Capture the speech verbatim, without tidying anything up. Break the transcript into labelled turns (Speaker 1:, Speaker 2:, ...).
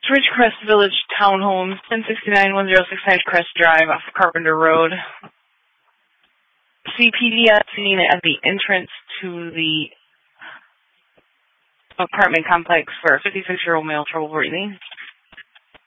Speaker 1: Ridgecrest Village Townhomes, ten sixty-nine, one oh six Ridgecrest Drive off Carpenter Road. C P D on scene at the entrance to the apartment complex for a fifty-six-year-old male trouble breathing.